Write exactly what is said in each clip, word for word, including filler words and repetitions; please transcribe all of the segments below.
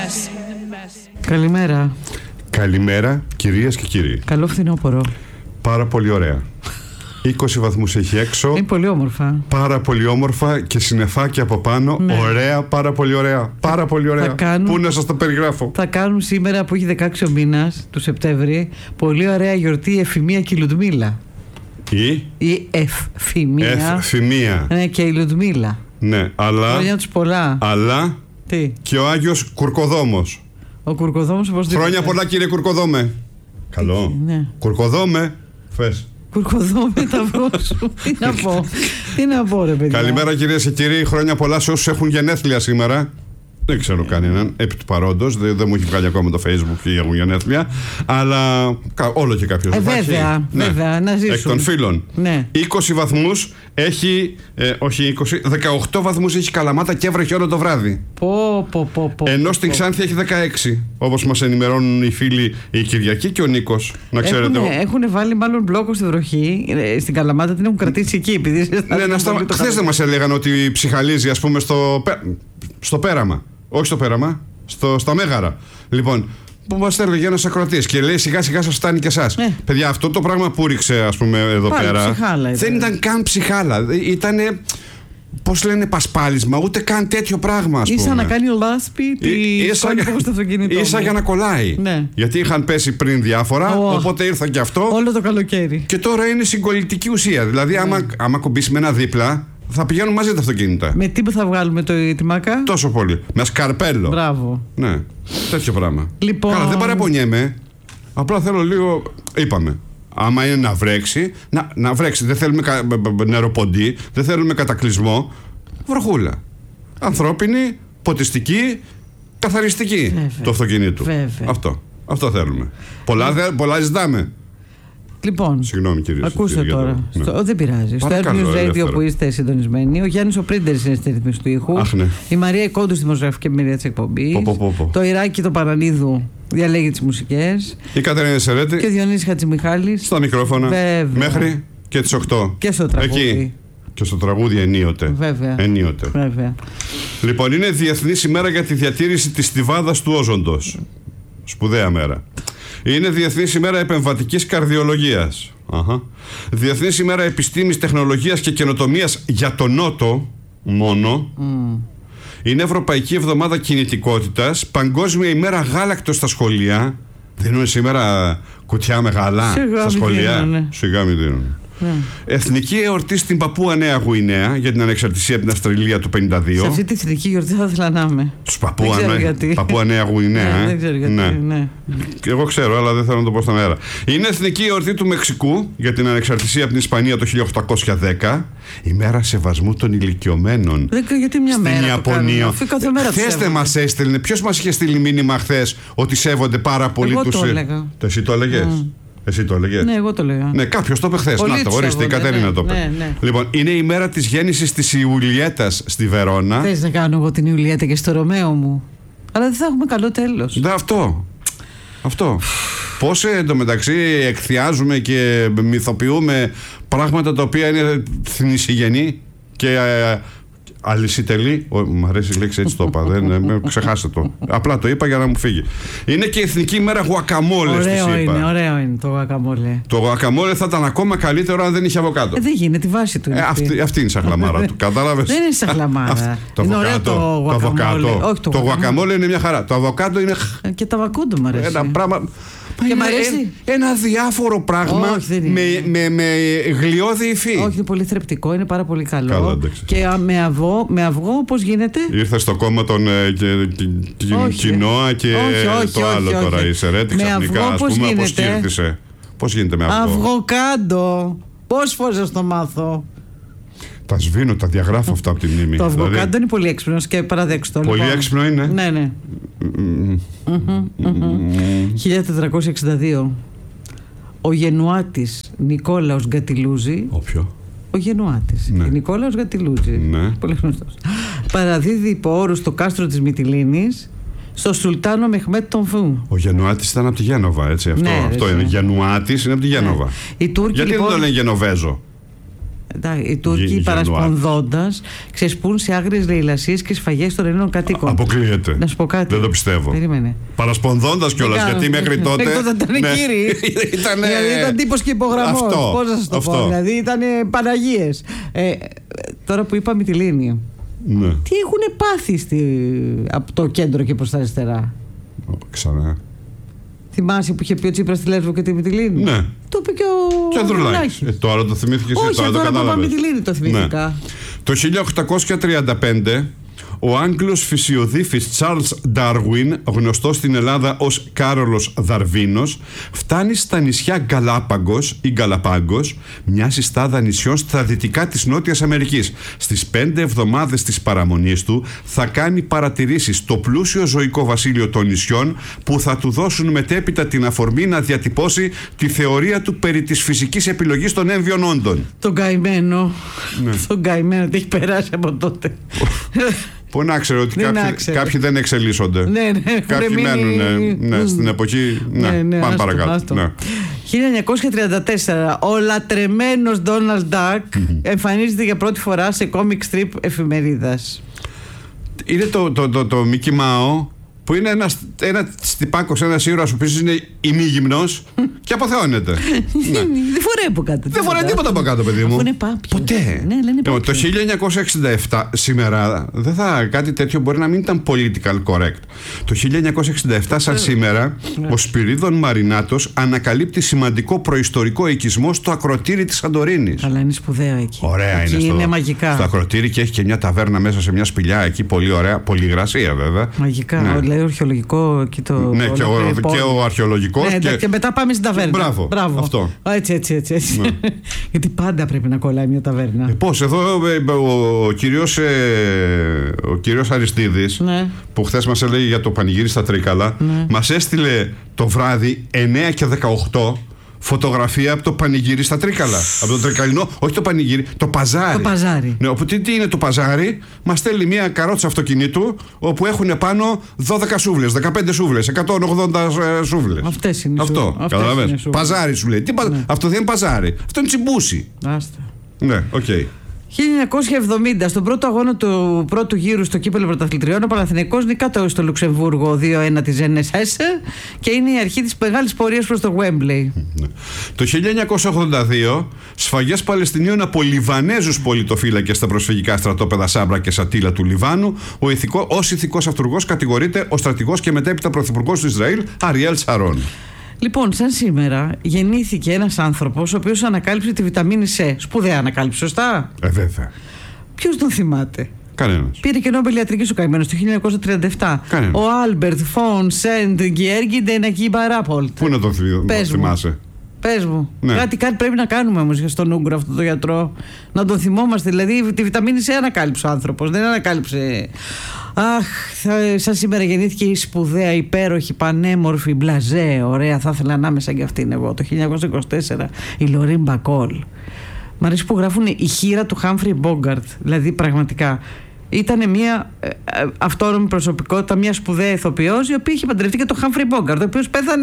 Καλημέρα. Καλημέρα, κυρίες και κύριοι. Καλό φθινόπωρο. Πάρα πολύ ωραία. είκοσι βαθμούς έχει έξω. Είναι πολύ όμορφα. Πάρα πολύ όμορφα και συννεφάκια από πάνω. Ναι. Ωραία, πάρα πολύ ωραία. Πάρα πολύ ωραία. Κάνουν, Πού να σας το περιγράφω. Θα κάνουν σήμερα που έχει δεκαέξι ο μήνας του Σεπτέμβρη πολύ ωραία γιορτή η Εφημία και η Λουδμίλα. Η, η Εφημία. Εφημία. Ναι, και η Λουδμίλα. Ναι, αλλά. Χρόνια τους πολλά. Αλλά. Τι. Και ο Άγιος Κουρκοδόμος. Ο Κουρκοδόμος όπως δείχνει. Χρόνια πολλά, κύριε Κουρκοδόμε. Καλό. Ναι. Κουρκοδόμε. Φες. Κουρκοδόμε τα βρω σου. Τι να πω. Τι να πω, ρε παιδιά. Καλημέρα, κυρίες και κύριοι. Χρόνια πολλά σε όσους έχουν γενέθλια σήμερα. Δεν ξέρω κανέναν επί του παρόντος. Δεν, δεν μου έχει βγάλει ακόμα το Facebook και έχουν γενέθλια. Αλλά όλο και κάποιος. Ε, βέβαια, ναι. βέβαια, να ζήσουν. Εκ των φίλων. Ναι. είκοσι βαθμούς έχει. Ε, όχι είκοσι, δεκαοκτώ βαθμούς έχει Καλαμάτα και έβρεχε όλο το βράδυ. Πω, πω, πω, πω, Ενώ στην πω. Ξάνθη έχει δεκαέξι. Όπως μας ενημερώνουν οι φίλοι η Κυριακή και ο Νίκος. Να ξέρετε. Έχουν βάλει μάλλον μπλόκο στη βροχή. Στην Καλαμάτα την έχουν κρατήσει εκεί. Επειδή ναι, να στα... Χθες δεν μας έλεγαν ότι ψυχαλίζει, ας πούμε, στο, στο πέραμα. Όχι στο πέραμα, στο, στα Μέγαρα. Λοιπόν, που μας έλεγε ένας ακροατής και λέει σιγά σιγά σας φτάνει και εσάς. Ε. Παιδιά, αυτό το πράγμα που ρίξε, ας πούμε, εδώ Πάλι πέρα. Ψυχάλα, δεν ήταν καν ψυχάλα. Ήτανε. Πώς λένε, πασπάλισμα, ούτε καν τέτοιο πράγμα. Ας πούμε. Ίσα να κάνει λάσπη τη σκόνη που στο αυτοκίνητο. Ίσα για να κολλάει. Ναι. Γιατί είχαν πέσει πριν διάφορα, oh. οπότε ήρθα και αυτό. Όλο το καλοκαίρι. Και τώρα είναι συγκολλητική ουσία. Δηλαδή, ναι. άμα, άμα κομπήσει με ένα δίπλα, θα πηγαίνουν μαζί τα αυτοκίνητα. Με τι που θα βγάλουμε το, τη μάκα? Τόσο πολύ. Με σκαρπέλο. Μπράβο. Ναι, τέτοιο πράγμα. Λοιπόν... Καλά, δεν παραπονιέμαι. Απλά θέλω λίγο. Είπαμε. Άμα είναι να βρέξει, να, να βρέξει. Δεν θέλουμε κα, νεροποντή, δεν θέλουμε κατακλυσμό. Βροχούλα. Ανθρώπινη, ποτιστική, καθαριστική. Βέβαια. Το αυτοκίνητο. Βέβαια. Αυτό. Αυτό θέλουμε. Πολλά, δε, πολλά ζητάμε. Λοιπόν, συγγνώμη, κύριε. ακούστε τώρα. Ναι. Στο, δεν πειράζει. Παρακαλώ, στο Air Radio που είστε συντονισμένοι, ο Γιάννης ο Πρίντερης είναι στη ρυθμίση του ήχου. Αχ, ναι. Η Μαρία Κόντου στη δημοσιογραφική επιμέλεια της εκπομπής. Πο, πο, πο, πο. Το Ηράκη το Παρανίδου διαλέγει τις μουσικές. Η Κατερίνα Σερέτη. Και ο Διονύσης Χατζημιχάλης. Στα μικρόφωνα. Βέβαια. Μέχρι και τις οκτώ. Και στο τραγούδι. Εκεί. Και στο τραγούδι ενίοτε. Βέβαια. ενίοτε. Βέβαια. Λοιπόν, είναι Διεθνής ημέρα για τη διατήρηση της στιβάδας του όζοντος. Σπουδαία μέρα. Είναι Διεθνής ημέρα επεμβατικής καρδιολογίας. Αχα. Διεθνής ημέρα επιστήμης, τεχνολογίας και καινοτομίας για τον Νότο μόνο. Mm. Είναι Ευρωπαϊκή εβδομάδα κινητικότητας. Παγκόσμια ημέρα γάλακτος στα σχολεία. Δίνουν σήμερα κουτιά με γάλα στα σχολεία. Δίνουν, ναι. Σιγά μην δίνουν. Mm. Εθνική εορτή στην Παππούα Νέα Γουινέα για την ανεξαρτησία από την Αυστραλία του πενήντα δύο. Σε αυτή τη εθνική γιορτή θα ήθελα να είμαι. Τους Παππούα Νέα Γουινέα. Ναι, δεν ξέρω γιατί. Ναι. Ναι. Εγώ ξέρω, αλλά δεν θέλω να το πω στον αέρα. Είναι εθνική εορτή του Μεξικού για την ανεξαρτησία από την Ισπανία το χίλια οκτακόσια δέκα. Ημέρα σεβασμού των ηλικιωμένων. Δεν ξέρω γιατί μια στην μέρα. Ιαπωνία. Χθες δεν μας έστελνε. Ποιος μας είχε στείλει μήνυμα χθες ότι σέβονται πάρα πολύ τους. Εγώ το έλεγα. Εσύ το έλεγες. Mm. Εσύ το έλεγες. Ναι, εγώ το έλεγα. Ναι, κάποιος το είπε χθες. Να το ορίστε, η Κατερίνα ναι, το είπε. Ναι, ναι. Λοιπόν, είναι η μέρα της γέννησης της Ιουλιέτας στη Βερόνα. Θες να κάνω εγώ την Ιουλιέτα και στο Ρωμαίο μου. Αλλά δεν θα έχουμε καλό τέλος. Ναι, αυτό. Αυτό. Πώς εντωμεταξύ εκθιάζουμε και μυθοποιούμε πράγματα τα οποία είναι θνησιγενή και ε, αλυσιτελή. Μ' αρέσει η λέξη, έτσι το είπα. Δεν, ξεχάστε το. Απλά το είπα για να μου φύγει. Είναι και η εθνική ημέρα γουακαμόλε. Ωραίο είναι, ωραίο είναι το γουακαμόλε. Το γουακαμόλε θα ήταν ακόμα καλύτερο αν δεν είχε αβοκάντο. Ε, δεν γίνεται, τη βάση του. Ε, αυτή, αυτή είναι η σαχλαμάρα του. Κατάλαβες. Δεν είναι σαχλαμάρα. Το αβοκάντο. Το γουακαμόλε είναι μια χαρά. Το αβοκάντο είναι. Και το αβοκάντο μου αρέσει. Ένα πράγμα. Και μ' αρέσει. Ένα διάφορο πράγμα. Όχι, με, με, με γλιώδη υφή. Όχι, είναι πολύ θρεπτικό, είναι πάρα πολύ καλό. Καλό, και με αυγό, με αυγό πώς γίνεται. Ήρθε στο κόμμα των κοινόα και όχι, όχι, το άλλο όχι, τώρα. Η Σερέτη ξαφνικά, ας πούμε, πώς κύρτησε. Πώς γίνεται με αυγό. Αυγοκάντο. Πόσες φορές θα το μάθω. Τα σβήνω, τα διαγράφω αυτά από τη μνήμη. Το αυγοκάντο δηλαδή... είναι πολύ έξυπνο και παραδέξτε το. Πολύ λοιπόν. έξυπνο είναι. Ναι, ναι. Mm-hmm, mm-hmm, mm-hmm. χίλια τετρακόσια εξήντα δύο. Ο Γενουάτης Νικόλαος Γκατιλούζη. Όποιο. Ο Γενουάτης. Ναι. Νικόλαος Γκατιλούζη. Ναι. Πολύ γνωστός. Παραδίδει υπό όρους στο κάστρο της Μυτιλήνης στο Σουλτάνο Μεχμέτ τον Φου. Ο Γενουάτης ήταν από τη Γένοβα, έτσι. Αυτό, ναι, αυτό ρε, είναι. ναι. Γενουάτης είναι από τη Γένοβα. Ναι. Οι Τούρκοι, γιατί λοιπόν... δεν το λένε Γενοβέζο. Οι Τούρκοι παρασπονδώντας ξεσπούν σε άγριες λαιλασίες και σφαγές των Ελλήνων κατοίκων. Αποκλείεται. Να σου πω κάτι. Δεν το πιστεύω. Περίμενε. Παρασπονδώντας κιόλας, γιατί μέχρι τότε. Μέχρι τότε ήταν ναι. κύριοι. Ήτανε... Δηλαδή ήταν τύπος και υπογραμμός. Αυτό. Πώς να σας το Αυτό. πω. Δηλαδή ήταν Παναγίες. Ε, τώρα που είπα Μυτιλήνη. Ναι. Τι έχουν πάθει στη... από το κέντρο και προς τα αριστερά. Ξανά. Θυμάσαι που είχε πει ο Τσίπρας στη Λέσβο και τη Μυτιλήνη. Ναι. Το είπε και ο, και ο Ανδρουλάκης. Ε, τώρα το θυμήθηκες. Όχι, τώρα, τώρα το που είπα Μυτιλήνη το θυμήθηκα. Ναι. Το χίλια οκτακόσια τριάντα πέντε ο Άγγλος φυσιοδίφης Τσάρλς Ντάρουιν, γνωστός στην Ελλάδα ως Κάρολος Δαρβίνος, φτάνει στα νησιά Γκαλάπαγκος ή Γκαλαπάγκος, μια συστάδα νησιών στα δυτικά της Νότιας Αμερικής. Στις πέντε εβδομάδες της παραμονής του θα κάνει παρατηρήσεις στο πλούσιο ζωικό βασίλειο των νησιών, που θα του δώσουν μετέπειτα την αφορμή να διατυπώσει τη θεωρία του περί της φυσικής επιλογής των έμβιων όντων. Τον καημένο. Ναι. Τον καημένο, τι έχει περάσει από τότε. Πού να ξέρω ότι δεν κάποιοι, κάποιοι δεν εξελίσσονται. Ναι, ναι, κάποιοι μένουν ναι, στην εποχή. Ναι, ναι, ναι, πάμε άστο, παρακάτω. Άστο. Ναι. χίλια εννιακόσια τριάντα τέσσερα ο λατρεμένος Ντόναλντ Ντακ mm-hmm. εμφανίζεται για πρώτη φορά σε comic strip εφημερίδας. Είναι το, το, το, το Mickey Mouse, που είναι ένας, ένα τυπάκος, ένας ήρωας, ο οποίος είναι ημίγυμνος και αποθεώνεται. Ναι. Δεν φοράει από κάτω. Δεν φοράει τίποτα από κάτω, παιδί μου. Αφού είναι πάπιο. Ποτέ. Ναι, λένε πάπιο. Το χίλια εννιακόσια εξήντα επτά, σήμερα, δεν θα, κάτι τέτοιο μπορεί να μην ήταν political correct. Το χίλια εννιακόσια εξήντα επτά, σαν σήμερα, ο Σπυρίδων Μαρινάτος ανακαλύπτει σημαντικό προϊστορικό οικισμό στο ακροτήρι της Σαντορίνης. Αλλά είναι σπουδαίο εκεί. Ωραία εκεί είναι. Είναι στο, μαγικά. Στο ακροτήρι, και έχει και μια ταβέρνα μέσα σε μια σπηλιά εκεί, πολύ ωραία. Πολυγρασία, βέβαια. Μαγικά. Ναι. Λέει αρχαιολογικό εκεί το. Ναι, και ο, και ο αρχαιολογικός. Ναι, και... και μετά πάμε στην ταβέρνα. Μπράβο. Μπράβο. Αυτό. Έτσι, έτσι, έτσι. έτσι. Ναι. Γιατί πάντα πρέπει να κολλάει μια ταβέρνα. Ε, πώς, εδώ ε, ο, ο κύριος, ε, ο κύριος Αριστίδης, ναι, που χθες μας έλεγε για το πανηγύρι στα Τρίκαλα, ναι, μας έστειλε το βράδυ εννιά και δεκαοκτώ φωτογραφία από το πανηγύρι στα Τρίκαλα. Από το Τρικαλινό, όχι το πανηγύρι, το παζάρι. Το παζάρι. Ναι, οπότε τι είναι το παζάρι? Μας στέλνει μια καρότσα αυτοκινήτου όπου έχουν πάνω δώδεκα σούβλες, δεκαπέντε σούβλες, εκατόν ογδόντα σούβλες. Αυτές είναι. Αυτό, καταλαβαίνεις. Παζάρι σου λέει. Τι πα... ναι. Αυτό δεν είναι παζάρι. Αυτό είναι τσιμπούσι. Άστα. Ναι, οκ. Okay. χίλια εννιακόσια εβδομήντα, στον πρώτο αγώνα του πρώτου γύρου στο κύπελλο πρωταθλητριών, ο Παναθηναϊκός νικάται στο Λουξεμβούργο δύο ένα της Εν Ες Ες και είναι η αρχή της μεγάλης πορείας προς το Γουέμπλεϊ. Το χίλια εννιακόσια ογδόντα δύο, σφαγές Παλαιστινίων από Λιβανέζους πολιτοφύλακες στα προσφυγικά στρατόπεδα Σάμπρα και Σατίλα του Λιβάνου. Ο ηθικό, ως ηθικός αυτουργός κατηγορείται ο στρατηγός και μετέπειτα πρωθυπουργός του Ισραήλ, Αριέλ Σαρών. Λοιπόν, σαν σήμερα γεννήθηκε ένας άνθρωπος ο οποίος ανακάλυψε τη βιταμίνη C. Σπουδαία ανακάλυψη, σωστά? Ε, βέβαια. Ποιος τον θυμάται? Κανένας. Πήρε και Νόμπελ ιατρικής ο καημένος το χίλια εννιακόσια τριάντα επτά. Κανένας. Ο Άλμπερτ Φον Σεντ Γκιέργι Ντενακί Μπαράπολτ. Πού να τον θυμάσαι? Πες μου. Ναι. Κάτι, κάτι πρέπει να κάνουμε όμως στον Ούγκρο αυτό το γιατρό. Να τον θυμόμαστε. Δηλαδή τη βιταμίνη C ανακάλυψε ο άνθρωπος. Δεν ανακάλυψε. Αχ, θα, σαν σήμερα γεννήθηκε η σπουδαία, υπέροχη, πανέμορφη, μπλαζέ, ωραία. Θα ήθελα ανάμεσα και αυτήν εγώ. Το χίλια εννιακόσια είκοσι τέσσερα η Λωρίν Μπακόλ. Μ' αρέσει που γράφουν η χείρα του Χάμφρι Μπόγκαρτ. Δηλαδή πραγματικά. Ήταν μια ε, ε, αυτόνομη προσωπικότητα, μια σπουδαία ηθοποιός, η οποία είχε παντρευτεί και τον Χάμφρι Μπόγκαρτ, ο οποίος πέθανε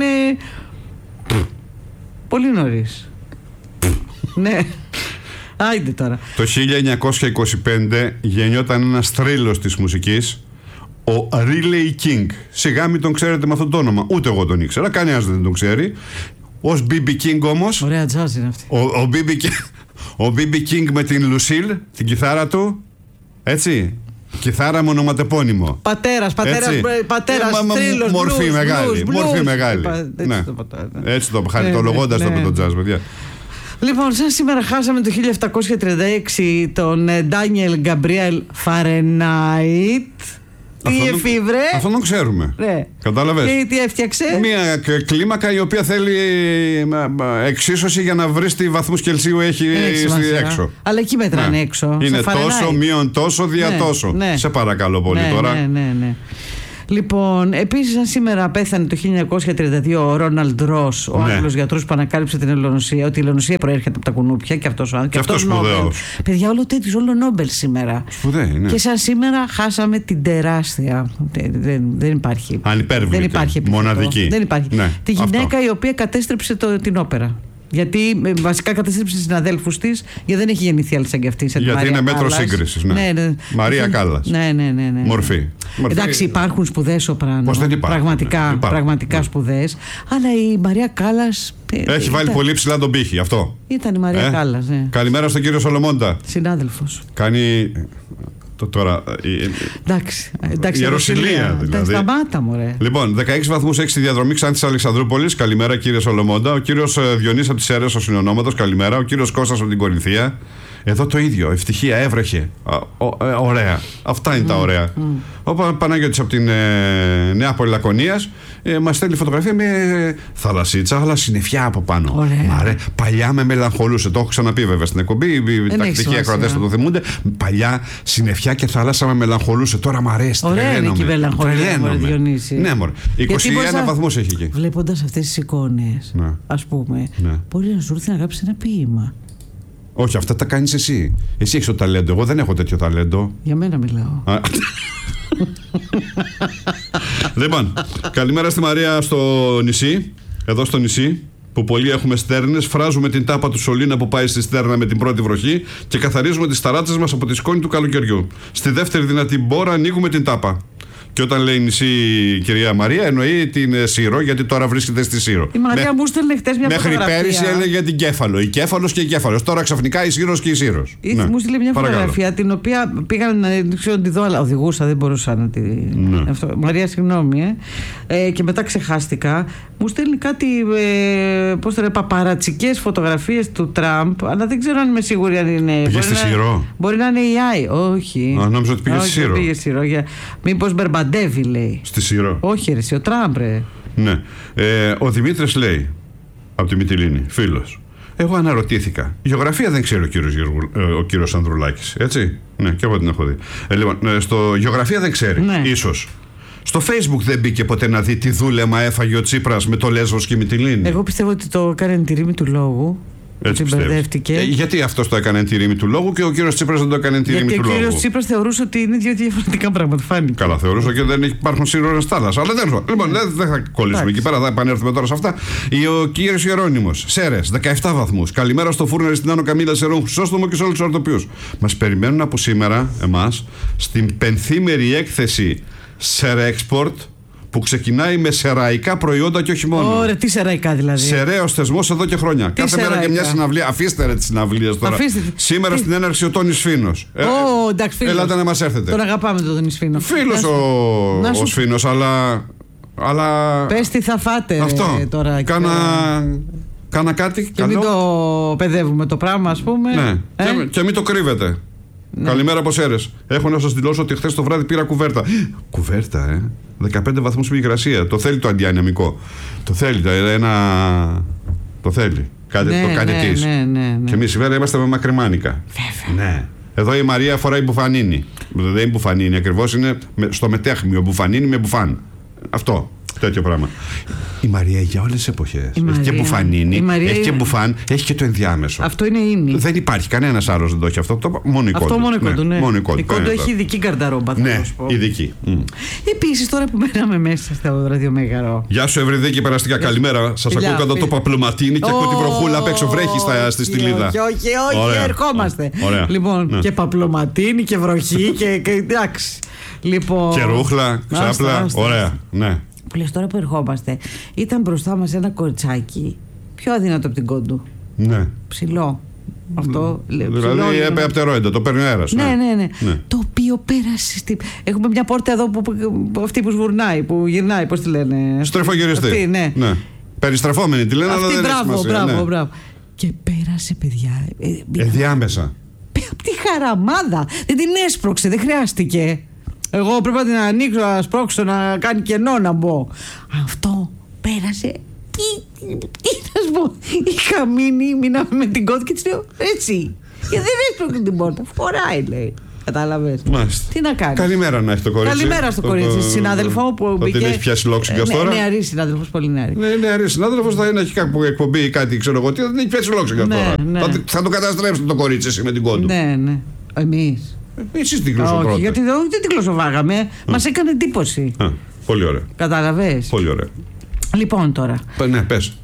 πολύ νωρίς. Ναι. Άιντε τώρα. Το χίλια εννιακόσια είκοσι πέντε γεννιόταν ένας θρύλος της μουσικής, ο Riley King. Σιγά μην τον ξέρετε με αυτό το όνομα. Ούτε εγώ τον ήξερα, κανένας δεν τον ξέρει. Ως μπι μπι King όμως. Ωραία τζάζ είναι αυτή. Ο, ο μπι μπι King, ο μπι μπι King με την Lucille, την κιθάρα του. Έτσι. Κιθάρα με ονοματεπώνυμο. Πατέρας, πατέρας, πατέρας, θρύλος, μορφή μεγάλη. Μορφή μεγάλη. Έτσι το χαριτολογώντας το με τον τζάζ, παιδιά. Λοιπόν, σαν σήμερα χάσαμε το χίλια επτακόσια τριάντα έξι τον Ντάνιελ Γκαμπριέλ Φαρενάιτ. Τι εφήβρε. Αυτό τον ξέρουμε. Ναι. Κατάλαβες. Και τι έφτιαξε. Μια κλίμακα η οποία θέλει εξίσωση για να βρει τι βαθμούς Κελσίου έχει έξω. Αλλά εκεί μέτρανε, ναι, έξω. Είναι τόσο, μείον τόσο, δια, ναι, τόσο. Ναι. Σε παρακαλώ πολύ, ναι, τώρα. Ναι, ναι, ναι. Λοιπόν, επίσης σήμερα πέθανε το χίλια εννιακόσια τριάντα δύο ο Ρόναλντ Ρος, ο, ναι, Άγγλος γιατρός που ανακάλυψε την Ελλονοσία, ότι η Ελλονοσία προέρχεται από τα κουνούπια, και αυτός ο άνθρωπος. Και, και αυτός σπουδαίος. Παιδιά, όλο τέτοιος, όλο Νόμπελ σήμερα. Σπουδαίοι, ναι. Και σαν σήμερα χάσαμε την τεράστια. Δεν, δεν, δεν υπάρχει. Ανυπέρβλητη. Δεν υπάρχει μοναδική. Δεν υπάρχει. Ναι, τη γυναίκα αυτό. Η οποία κατέστρεψε το, την όπερα. Γιατί ε, βασικά κατέστρεψε συναδέλφους της, γιατί δεν έχει γεννηθεί άλλη σαν και αυτή. Σαν γιατί Μαρία είναι μέτρο Κάλλας. σύγκρισης. Ναι. Ναι, ναι. Μαρία Κάλλας. Ναι, ναι, ναι, ναι. Μορφή. Μορφή. Εντάξει, υπάρχουν σπουδές σοπράνο. Πώς δεν υπάρχουν, Πραγματικά, ναι, υπάρχουν. πραγματικά Ναι. σπουδές. Αλλά η Μαρία Κάλλας. ε, Έχει ήταν, βάλει πολύ ψηλά τον πύχη, αυτό. Ήταν η Μαρία Ε? Κάλλας, ναι. Καλημέρα στον κύριο Σολομώντα. Συνάδελφος. Κάνει. Το, τώρα. ε, Εντάξει. εντάξει Ιεροσυλία, δηλαδή. Σταμάτα, μωρέ. Λοιπόν, δεκαέξι βαθμούς έχει στη διαδρομή Ξάνθης Αλεξανδρούπολης. Καλημέρα, κύριε Σολομώντα. Ο κύριος Διονύσης από τις Σέρρες, ο συνονόματος. Καλημέρα. Ο κύριος Κώστας από την Κορινθία. Εδώ το ίδιο. Ευτυχία, έβρεχε. Α, ο, ε, ωραία. Αυτά είναι mm, τα ωραία. Mm. Ο Πα, Πανάγιωτης από την ε, Νέα Λακωνίας ε, μας στέλνει φωτογραφία με θαλασσίτσα, αλλά συννεφιά από πάνω. Ωραία. Μαρέ, παλιά με μελαγχολούσε. Το έχω ξαναπεί βέβαια στην εκπομπή. Οι τακτικοί ακροατές θα το θυμούνται. Παλιά συννεφιά και θάλασσα με μελαγχολούσε. Τώρα μ' αρέσει. Ωραία είναι και η μελαγχολία, μωρέ Διονύση. Ναι, μωρέ. είκοσι ένα βαθμούς έχει εκεί. Βλέποντας αυτές τις εικόνες, ναι. ας πούμε, ναι. μπορεί να σου έρθει να γράψει ένα ποίημα. Όχι, αυτά τα κάνεις εσύ. Εσύ έχεις το ταλέντο. Εγώ δεν έχω τέτοιο ταλέντο. Για μένα μιλάω. Λοιπόν, καλημέρα στη Μαρία στο νησί. Εδώ στο νησί, που πολλοί έχουμε στέρνες, φράζουμε την τάπα του σωλήνα που πάει στη στέρνα με την πρώτη βροχή και καθαρίζουμε τις ταράτσες μας από τη σκόνη του καλοκαιριού. Στη δεύτερη δυνατή μπόρα ανοίγουμε την τάπα. Και όταν λέει νησί κυρία Μαρία, εννοεί την Σύρο, γιατί τώρα βρίσκεται στη Σύρο. Η Μαρία Με... μου στέλνε χτες μια Μέχρι φωτογραφία. πέρυσι έλεγε την Κέφαλο. Η Κέφαλος και η Κέφαλος. Τώρα ξαφνικά η Σύρος και η Σύρος. Ναι. Μου στείλε μια Παρακαλώ. φωτογραφία την οποία πήγαν να ξέρω, τη δω, αλλά οδηγούσα, δεν μπορούσα να τη. Ναι. Αυτό. Μαρία, συγγνώμη. Ε. Ε, και μετά ξεχάστηκα. Μου στέλνει κάτι, ε, πώς το λέει, παπαρατσικές φωτογραφίες του Τραμπ, αλλά δεν ξέρω αν είμαι σίγουρη αν είναι. Πήγε στη Σύρο. Μπορεί να είναι η Άι. Όχι. Α, νόμιζα ότι πήγε στη Σύρο. Πήγε στη Σύρο. Για... Μήπως μπερμπαντεύει, λέει. Στη Σύρο. Όχι, ρε, ο Τραμπ, ρε. Ναι. Ε, ο Δημήτρης λέει, από τη Μυτιλήνη, φίλος. Εγώ αναρωτήθηκα. Γεωγραφία δεν ξέρει ο κύριος, ε, ο κύριος Ανδρουλάκης, έτσι. Ναι, και εγώ την έχω δει. Ε, λοιπόν, ε, στο γεωγραφία δεν ξέρει, ναι. Ίσως. Στο Facebook δεν μπήκε ποτέ να δει τι δούλεμα έφαγε ο Τσίπρας με το Λέσβος και η Μυτιλήνη. Εγώ πιστεύω ότι το έκανε τη ρήμη του λόγου. Έτσι μπερδεύτηκε. Ε, γιατί αυτός το έκανε τη ρήμη του λόγου και ο κύριος Τσίπρας δεν το έκανε τη ρήμη του λόγου. Γιατί ο κύριος Τσίπρας θεωρούσε ότι είναι δύο διαφορετικά πράγματα. Φάνηκε. Καλά, θεωρούσα και δεν υπάρχουν σύνορες θάλασσα. Αλλά δεν Λοιπόν, δεν θα κολλήσουμε εκεί πέρα, θα επανέλθουμε τώρα σε αυτά. Ο κύριος Ιερώνυμος, Σέρρες, δεκαεπτά βαθμούς. Καλημέρα στο Φούρναρη, στην Άνω Καμίλα, Σερών Χρυσόστομο και σε όλους τους ορτοποιούς. Μας περιμένουν από σήμερα, εμάς, στην πενθήμερη έκθεση Σερέξπορτ, που ξεκινάει με σεραϊκά προϊόντα και όχι μόνο. Ωραία, τι σεραϊκά δηλαδή. Σεραίος θεσμός εδώ και χρόνια. Τι Κάθε σεραϊκά. μέρα και μια συναυλία. Αφήστε ρε τις συναυλίες τώρα. Αφήστε. Σήμερα τι... στην έναρξη ο Τόνις Φίνος. Ω, oh, εντάξει, φίλος. Ελάτε να μας έρθετε. Τον αγαπάμε τον Τόνις Φίνο. Φίλος ο, σου... ο Σφίνος, αλλά. αλλά... Πες τι θα φάτε. Αυτό. Ρε, τώρα. Κάνα... Κάνα κάτι. Και καλό. Μην το παιδεύουμε το πράγμα, ας πούμε. Ναι. Ε? Και, και μην το κρύβετε. Ναι. Καλημέρα από Σέρρες. Έχω να σας δηλώσω ότι χθες το βράδυ πήρα κουβέρτα. Κουβέρτα, ε. δεκαπέντε βαθμούς με υγρασία. Το θέλει το αντιανεμικό. Το θέλει. Ένα... Το θέλει. Κάτι, ναι, το κάτι ναι, της. Ναι, ναι, ναι. Και εμείς σήμερα είμαστε με μακριμάνικα. Βέβαια. Ναι. Εδώ η Μαρία φοράει μπουφανίνη. Δεν είναι μπουφανίνη ακριβώς. Είναι στο μετέχμιο. Μπουφανίνη με μπουφάν. Αυτό. Τέτοιο πράγμα. Η Μαρία για όλες τις εποχές. Έχει Μαρία, και μπουφανίνη, Μαρία... έχει και μπουφάν, έχει και το ενδιάμεσο. Αυτό είναι ίνι. Δεν υπάρχει κανένας άλλος δεν το έχει αυτό. Το, μόνο η Κόντο. Αυτό μόνο η Κόντο, ναι. ναι. Μόνο η Κόντο, η Κόντο έχει ειδική γκαρνταρόμπα. Ναι, ειδική. Mm. Επίσης τώρα που μέναμε μέσα στο ραδιομέγαρο. Γεια σου Ευρυδίκη, περαστικά καλημέρα. Σας ακούω κατά το παπλωματίνι και ακούω τη βροχούλα απ' έξω. Βρέχει στη στυλίδα. Όχι, όχι, όχι, ερχόμαστε. Λοιπόν, και παπλωματίνι και βροχή και εντάξει. Και ρούχλα, ξάπλα. Ωραία, ναι. Που λες τώρα που ερχόμαστε, ήταν μπροστά μας ένα κοριτσάκι πιο αδύνατο από την Κόντου. Ναι. Ψηλό. Αυτό. Δηλαδή έπαι από τερόιντα, το παίρνει ο αέρας. Ναι, ναι, ναι, ναι. ναι. Το οποίο πέρασε. Στη... Έχουμε μια πόρτα εδώ που, που, αυτή που σβουρνάει, που γυρνάει, πώς τη λένε. Στρεφογυριστή. Αυτή, ναι. ναι. Περιστρεφόμενη τη λένε, αυτή, αλλά δεν μπράβο, έχει σημασία. μπράβο, ναι. μπράβο. Και πέρασε, παιδιά. Ε, Ενδιάμεσα. Από τη χαραμάδα. Δεν την έσπρωξε, δεν χρειάστηκε. Εγώ πρέπει να την ανοίξω, να σπρώξω, να κάνει κενό να μπω. Αυτό πέρασε. Τι να σου πω. Είχα μείνει, μείναμε με την κότη και της λέω έτσι. Και δεν έσπρωξε την πόρτα. Φοράει, λέει. Κατάλαβες. Τι να κάνει. Καλημέρα να έχει το κορίτσι. Καλημέρα στο κορίτσι. Συνάδελφο που μπήκε. Δεν έχει πιάσει λόξιγκα τώρα. Νεαρή συνάδελφο, πολύ νεαρή. Ναι, νεαρή συνάδελφο θα είναι, έχει κάποιο εκπομπή ή κάτι, ξέρω εγώ τι. Δεν έχει πιάσει λόξιγκα τώρα. Θα το καταστρέψετε το κορίτσι εσύ με την κόντου. Ναι, ναι. Εμείς. Εσείς την γλωσσοβάγαμε. Όχι, γιατί δεν την γλωσσοβάγαμε. Μας έκανε εντύπωση. Α, πολύ ωραία. Κατάλαβες. Πολύ ωραία. Λοιπόν τώρα. Ναι, πες.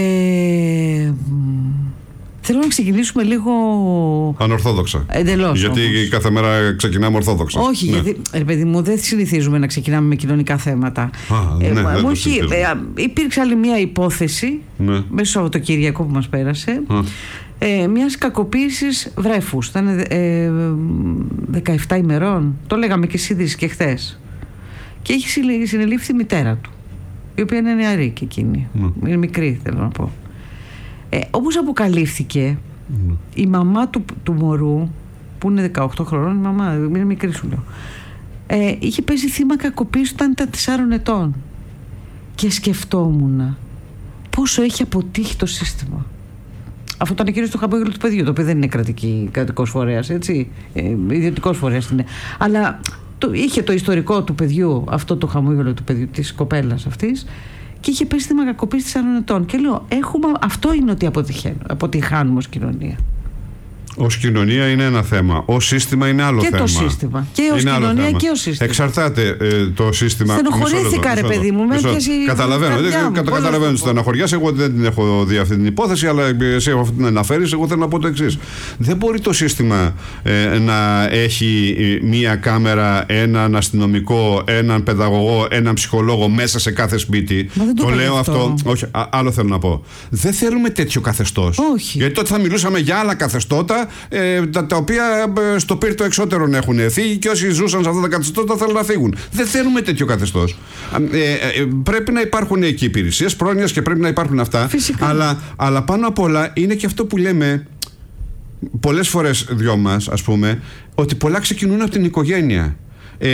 Ε, θέλω να ξεκινήσουμε λίγο ανορθόδοξα. Εντελώς. Γιατί όμως. κάθε μέρα ξεκινάμε ορθόδοξα. Όχι, ναι. γιατί ρε παιδί μου, δεν συνηθίζουμε να ξεκινάμε με κοινωνικά θέματα. Α, ναι, ε, δεν όχι, ε, υπήρξε άλλη μια υπόθεση, ναι, μέσα από το Κυριακό που μας πέρασε, ε, μιας κακοποίησης βρέφους. Ήταν ε, δεκαεπτά ημερών. Το λέγαμε και εσύ και χθες. Και έχει συνελήφθη η μητέρα του, η οποία είναι νεαρή και εκείνη. Mm. Είναι μικρή, θέλω να πω. Ε, όπως αποκαλύφθηκε, mm. η μαμά του, του μωρού, που είναι δεκαοκτώ χρονών, η μαμά, είναι μικρή σου λέω, ε, είχε πέσει θύμα κακοποίησης όταν ήταν τεσσάρων ετών. Και σκεφτόμουν πόσο έχει αποτύχει το σύστημα. Αυτό ήταν εκείνο το χαμόγελο του παιδιού, το οποίο δεν είναι κρατική, κρατικός φορέας, έτσι. Ε, ιδιωτικός φορέας είναι. Αλλά το, είχε το ιστορικό του παιδιού, αυτό το χαμόγελο του παιδιού, της κοπέλας αυτής, και είχε πέσει θύμα κακοποίησης τεσσάρων ετών. Και λέω, έχουμε, αυτό είναι ότι αποτυχάνουμε ως κοινωνία. Ως κοινωνία είναι ένα θέμα. Ως σύστημα είναι άλλο και θέμα. Και το σύστημα. Και ως κοινωνία και ως σύστημα. Εξαρτάται ε, το σύστημα. Στενοχωρήθηκα, ρε παιδί μου. Με έπιασε. Καταλαβαίνω. Δεν καταλαβαίνω τη στενοχωριά. Εγώ δεν την έχω δει αυτή την υπόθεση, αλλά εσύ αυτή την αναφέρει. Εγώ θέλω να πω το εξής. Δεν μπορεί το σύστημα ε, να έχει μία κάμερα, έναν αστυνομικό, έναν παιδαγωγό, έναν ψυχολόγο μέσα σε κάθε σπίτι. Το, το λέω αυτό. αυτό. Όχι, α, άλλο θέλω να πω. Δεν θέλουμε τέτοιο καθεστώς. Όχι. Γιατί τότε θα μιλούσαμε για άλλα καθεστώτα. Ε, τα, τα οποία ε, στο πύρτο εξώτερον έχουν φύγει και όσοι ζούσαν σε αυτά τα καθεστώτα θέλουν να φύγουν. Δεν θέλουμε τέτοιο καθεστώς. Ε, ε, πρέπει να υπάρχουν εκεί υπηρεσίες πρόνοιας και πρέπει να υπάρχουν αυτά. Αλλά, αλλά πάνω απ' όλα είναι και αυτό που λέμε πολλές φορές δυο μας, ας πούμε, ότι πολλά ξεκινούν από την οικογένεια. Ε,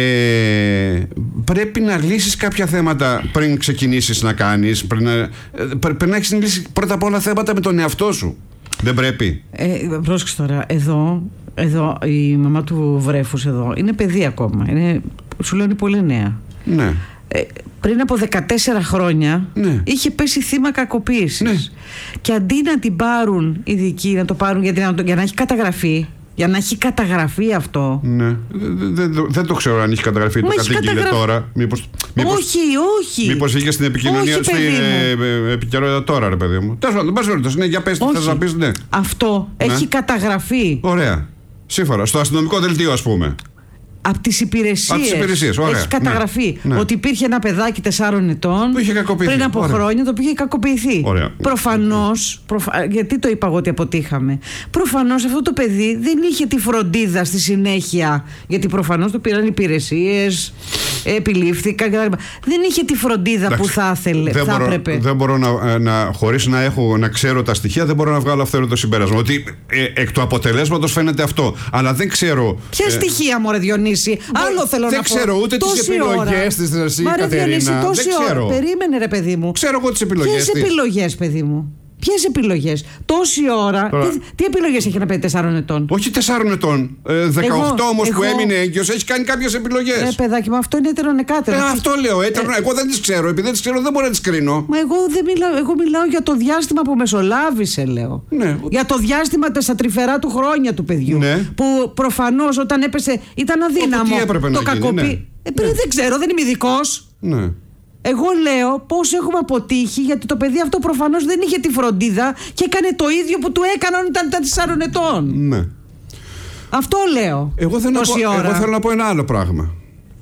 πρέπει να λύσεις κάποια θέματα πριν ξεκινήσεις να κάνεις. Πριν να, πρέπει να έχεις λύσει πρώτα απ' όλα θέματα με τον εαυτό σου. Δεν πρέπει. Ε, πρόσεξε τώρα, εδώ, εδώ η μαμά του βρέφους εδώ είναι παιδί ακόμα. Είναι, σου λέω είναι πολύ νέα. Ναι. Ε, πριν από δεκατέσσερα χρόνια, ναι, είχε πέσει θύμα κακοποίησης. Ναι. Και αντί να την πάρουν οι ειδικοί, να το πάρουν για, να, για να έχει καταγραφεί. Για να έχει καταγραφεί αυτό. Ναι. Δεν, δεν, δεν το ξέρω αν έχει καταγραφεί. Μα το κατήγγειλε καταγραφ... τώρα. Μήπως, μήπως, όχι, όχι. Μήπως είχε στην επικοινωνία, όχι, στην ε, επικαιρότητα τώρα, ρε παιδί μου. Τέλος πάντων, πας ρωτάς, ναι, για πες τι θες να πεις, ναι. Αυτό ναι, έχει καταγραφεί. Ωραία. Σύμφωνα. Στο αστυνομικό δελτίο, ας πούμε. Από τις υπηρεσίες, υπηρεσίες έχει καταγραφεί, ναι, ότι υπήρχε ένα παιδάκι τεσσάρων ετών που είχε κακοποιηθεί πριν από, ωραία, χρόνια, το οποίο είχε κακοποιηθεί. Ωραία. Προφανώς, προφα... γιατί το είπα εγώ ότι αποτύχαμε. Προφανώς αυτό το παιδί δεν είχε τη φροντίδα στη συνέχεια, γιατί προφανώς το πήραν υπηρεσίες, επιλήφθηκαν κτλ. Δεν είχε τη φροντίδα, εντάξει, που θα ήθελε. Δεν, θα μπορώ, έπρεπε. δεν μπορώ να, να χωρίς να, έχω, να ξέρω τα στοιχεία, δεν μπορώ να βγάλω αυτό το συμπέρασμα. Ότι ε, εκ του αποτελέσματος φαίνεται αυτό. Αλλά δεν ξέρω. Ποια ε, στοιχεία, μωρέ Διονύση. Άλλο θέλω δεν να ξέρω πω. ούτε τις επιλογές της, εσύ, Κατερίνα. Τόση δεν ξέρω. Ώρα. Περίμενε, ρε παιδί μου. Ξέρω εγώ τις επιλογές. Ποιες επιλογές, παιδί μου. Ποιες επιλογές. Τόση ώρα. Τώρα, τι, τι επιλογές έχει ένα παιδί τεσσάρων ετών. Όχι τεσσάρων ετών. Ε, δεκαοκτώ όμως που έμεινε έγκυος έχει κάνει κάποιες επιλογές. Ε, παιδάκι μου, αυτό είναι έτερο-νεκάτερο. Ε, αυτό λέω. Έτερο, ε, εγώ δεν τις ξέρω. Επειδή δεν τις ξέρω, δεν μπορώ να τις κρίνω. Μα εγώ, δεν μιλάω, εγώ μιλάω για το διάστημα που μεσολάβησε, λέω. Ναι. Για το διάστημα στα τρυφερά του χρόνια του παιδιού. Ναι. Που προφανώς όταν έπεσε ήταν αδύναμο. Τι έπρεπε το να γίνει, ναι. Ε, ναι. Δεν ξέρω, δεν είμαι ειδικός. Ναι. Εγώ λέω πώς έχουμε αποτύχει, γιατί το παιδί αυτό προφανώς δεν είχε τη φροντίδα και έκανε το ίδιο που του έκαναν όταν ήταν τεσσάρων ετών. Ναι. Αυτό λέω. Εγώ θέλω, να πω, εγώ θέλω να πω ένα άλλο πράγμα.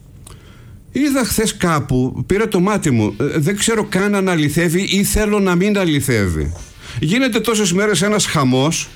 Είδα χθες κάπου, πήρε το μάτι μου, δεν ξέρω καν αν αληθεύει ή θέλω να μην αληθεύει. Γίνεται τόσες μέρες ένας χαμός.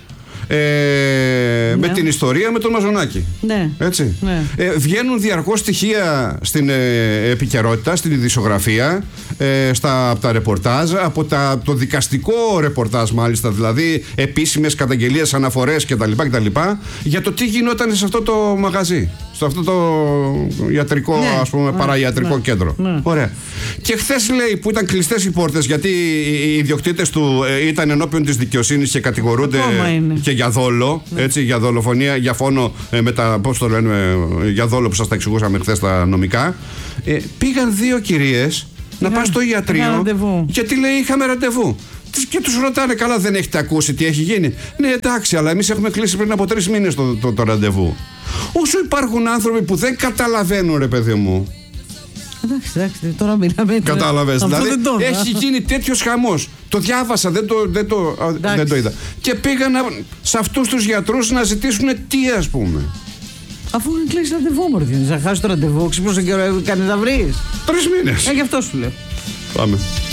Ε, ναι. Με την ιστορία με τον Μαζονάκη. Ναι. Έτσι. Ναι. Ε, βγαίνουν διαρκώς στοιχεία στην ε, επικαιρότητα, στην ειδησιογραφία, ε, στα, από τα ρεπορτάζ, από τα, το δικαστικό ρεπορτάζ μάλιστα, δηλαδή επίσημες καταγγελίες, αναφορές κτλ, κτλ. Για το τι γινόταν σε αυτό το μαγαζί, σε αυτό το ιατρικό, ναι, ας πούμε, ναι, παραϊατρικό, ναι, κέντρο. Ναι. Ωραία. Και χθες λέει που ήταν κλειστές οι πόρτες, γιατί οι ιδιοκτήτες του ε, ήταν ενώπιον της δικαιοσύνης και κατηγορούνται και για δόλο, ναι, έτσι, για δολοφονία, για φόνο, ε, με τα, πώς το λένε, ε, για δόλο που σας τα εξηγούσαμε χθες τα νομικά. Ε, πήγαν δύο κυρίες να πάνε στο ιατρείο, γιατί λέει είχαμε ραντεβού. Και τους ρωτάνε, καλά, δεν έχετε ακούσει τι έχει γίνει? Ναι, εντάξει, αλλά εμείς έχουμε κλείσει πριν από τρεις μήνες το, το, το ραντεβού. Όσο υπάρχουν άνθρωποι που δεν καταλαβαίνουν, ρε παιδί μου, εντάξει, εντάξει, τώρα μιλάμε. Κατάλαβες. Δηλαδή, έχει γίνει τέτοιος χαμός. Το διάβασα, δεν το, δεν το, δεν το είδα. Και πήγαν σε αυτούς τους γιατρούς να ζητήσουν τι, ας πούμε. Αφού έχουν κλείσει ραντεβού, μωρή. Θα χάσει το ραντεβού, ξύπνωσε καιρό, κάνει να βρει. Τρεις μήνες. Ε, γι' αυτό σου λέω. Πάμε.